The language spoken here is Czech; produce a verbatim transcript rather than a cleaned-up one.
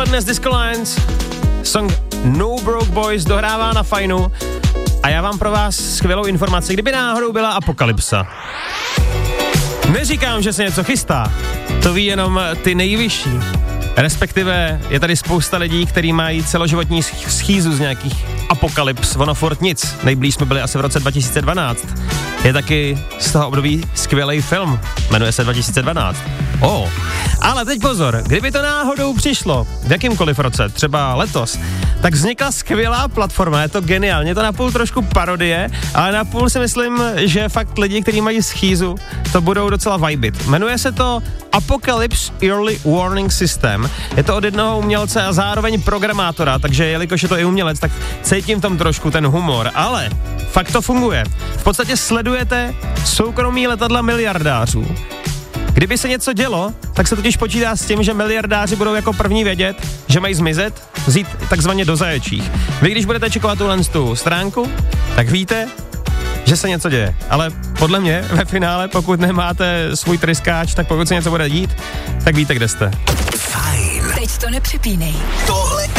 Dnes Disco Lines, song No Broke Boys dohrává na fajnu a já mám pro vás skvělou informaci, kdyby náhodou byla apokalypsa. Neříkám, že se něco chystá, to ví jenom ty nejvyšší. Respektive je tady spousta lidí, kteří mají celoživotní schýzu z nějakých apokalyps. Ono furt nic. Nejblíž jsme byli asi v roce dva tisíce dvanáct. Je taky z toho období skvělý film. Jmenuje se dva tisíce dvanáct. Oh. Ale teď pozor, kdyby to náhodou přišlo v jakýmkoliv roce, třeba letos, tak vznikla skvělá platforma, je to geniálně, je to napůl trošku parodie, ale napůl si myslím, že fakt lidi, kteří mají schýzu, to budou docela vibit. Jmenuje se to Apocalypse Early Warning System. Je to od jednoho umělce a zároveň programátora, takže jelikož je to i umělec, tak cítím tam trošku ten humor, ale fakt to funguje. V podstatě sledujete soukromí letadla miliardářů. Kdyby se něco dělo, tak se totiž počítá s tím, že miliardáři budou jako první vědět, že mají zmizet, vzít takzvaně do zaječích. Vy, když budete čekovat tuhle tu stránku, tak víte, že se něco děje. Ale podle mě ve finále, pokud nemáte svůj tryskáč, tak pokud se něco bude dít, tak víte, kde jste. Fajn. Teď to nepřepínej. Tohle